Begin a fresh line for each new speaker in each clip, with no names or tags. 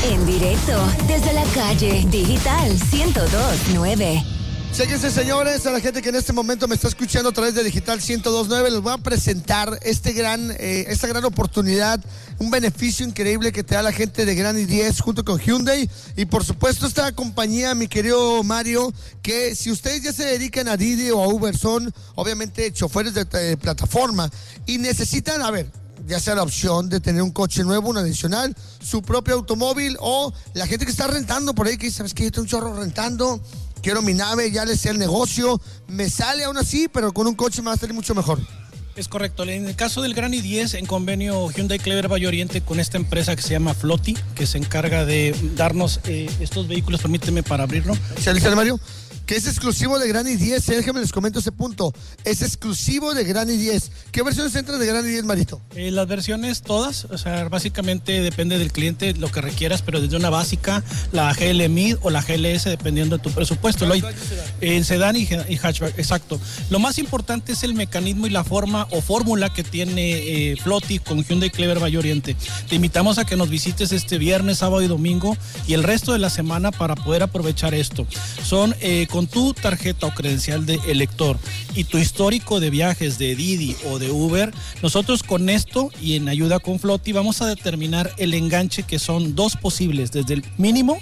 En directo, desde la calle Digital 102.9.
Chéquense, señores, a la gente que en este momento me está escuchando a través de Digital 102.9, les voy a presentar esta gran oportunidad, un beneficio increíble que te da la gente de Gran i10 junto con Hyundai y por supuesto esta compañía, mi querido Mario, que si ustedes ya se dedican a Didi o a Uber, son obviamente choferes de plataforma y necesitan, ya sea la opción de tener un coche nuevo, un adicional, su propio automóvil o la gente que está rentando por ahí, que dice, ¿sabes qué? Yo tengo un chorro rentando, quiero mi nave, ya le sé el negocio, me sale aún así, pero con un coche me va a salir mucho mejor.
Es correcto. En el caso del Gran i10, en convenio Hyundai Clever Valle Oriente con esta empresa que se llama Flotti, que se encarga de darnos estos vehículos, permíteme para abrirlo.
¿Se alista, Mario? Que es exclusivo de Gran i10, déjenme les comento ese punto. Es exclusivo de Gran i10. ¿Qué versiones entran de Gran i10, Marito?
Las versiones todas, o sea, básicamente depende del cliente lo que requieras, pero desde una básica, la GL Mid o la GLS, dependiendo de tu presupuesto. El sedán y hatchback, exacto. Lo más importante es el mecanismo y la forma o fórmula que tiene Flotti con Hyundai Clever Valle Oriente. Te invitamos a que nos visites este viernes, sábado y domingo y el resto de la semana para poder aprovechar esto. Son con tu tarjeta o credencial de elector y tu histórico de viajes de Didi o de Uber, nosotros con esto y en ayuda con Flotti vamos a determinar el enganche, que son dos posibles, desde el mínimo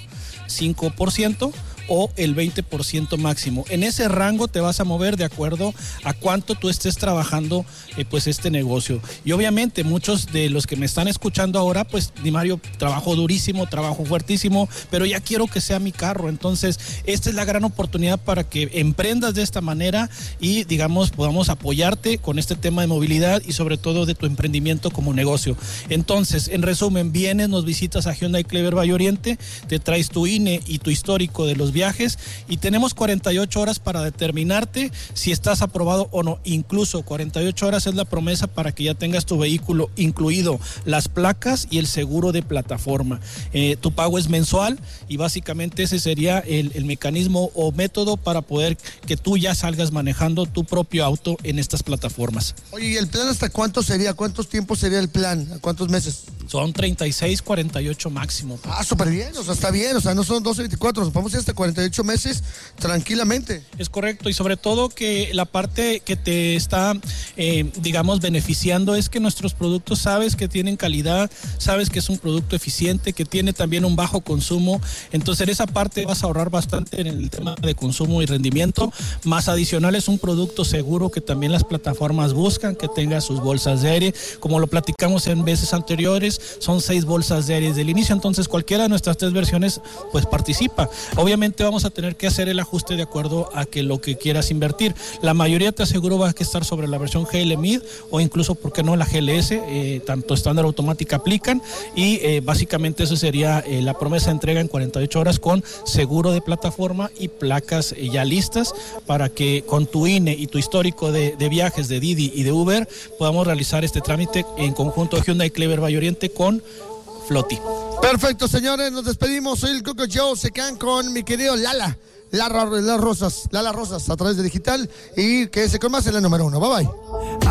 5% o el 20% máximo. En ese rango te vas a mover de acuerdo a cuánto tú estés trabajando pues este negocio. Y obviamente muchos de los que me están escuchando ahora, pues Di Mario, trabajo durísimo, trabajo fuertísimo, pero ya quiero que sea mi carro. Entonces, esta es la gran oportunidad para que emprendas de esta manera y, digamos, podamos apoyarte con este tema de movilidad y sobre todo de tu emprendimiento como negocio. Entonces, en resumen, vienes, nos visitas a Hyundai Clever Valle Oriente, te traes tu INE y tu histórico de los viajes y tenemos 48 horas para determinarte si estás aprobado o no. Incluso 48 horas es la promesa para que ya tengas tu vehículo incluido las placas y el seguro de plataforma. Tu pago es mensual y básicamente ese sería el mecanismo o método para poder que tú ya salgas manejando tu propio auto en estas plataformas.
Oye, ¿y el plan hasta cuánto sería? ¿Cuántos tiempos sería el plan? ¿A cuántos meses?
Son 36, 48 máximo.
Súper bien, o sea, está bien, o sea, no son 12, 24, nos podemos ir hasta 48 meses tranquilamente.
Es correcto, y sobre todo que la parte que te está, digamos, beneficiando es que nuestros productos sabes que tienen calidad, sabes que es un producto eficiente, que tiene también un bajo consumo, entonces en esa parte vas a ahorrar bastante en el tema de consumo y rendimiento, más adicional es un producto seguro que también las plataformas buscan, que tenga sus bolsas de aire, como lo platicamos en veces anteriores, son 6 bolsas de aire del inicio, entonces cualquiera de nuestras 3 versiones pues participa. Obviamente vamos a tener que hacer el ajuste de acuerdo a que lo que quieras invertir. La mayoría te aseguro va a estar sobre la versión GL Mid o incluso, ¿por qué no?, la GLS, tanto estándar automática aplican y básicamente eso sería la promesa de entrega en 48 horas con seguro de plataforma y placas ya listas para que con tu INE y tu histórico de viajes de Didi y de Uber podamos realizar este trámite en conjunto de Hyundai Clever Valle Oriente con Flotti.
Perfecto, señores, nos despedimos. Soy el Coco Joe, se quedan con mi querido Lala Rosas a través de Digital y que se con más en la número 1. Bye bye.